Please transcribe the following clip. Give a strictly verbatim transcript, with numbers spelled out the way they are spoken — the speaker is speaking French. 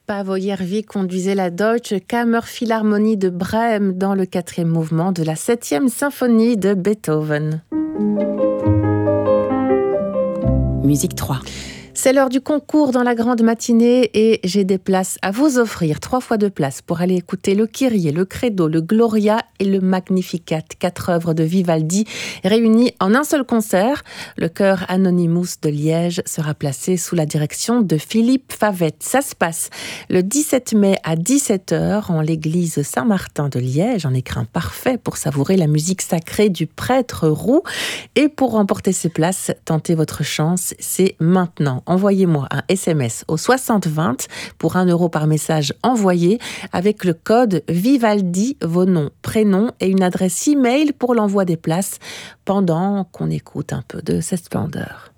Paavo Järvi conduisait la Deutsche Kammerphilharmonie de Brême dans le quatrième mouvement de la septième symphonie de Beethoven. Musique trois. C'est l'heure du concours dans la grande matinée et j'ai des places à vous offrir. Trois fois deux places pour aller écouter le Kyrie, le Credo, le Gloria et le Magnificat. Quatre œuvres de Vivaldi réunies en un seul concert. Le chœur Anonymous de Liège sera placé sous la direction de Philippe Favette. Ça se passe le dix-sept mai à dix-sept heures en l'église Saint-Martin de Liège. Un écrin parfait pour savourer la musique sacrée du prêtre roux. Et pour remporter ces places, tentez votre chance, c'est maintenant. Envoyez-moi un S M S au soixante vingt pour un euro par message envoyé avec le code Vivaldi, vos noms, prénoms et une adresse e-mail pour l'envoi des places pendant qu'on écoute un peu de cette splendeur.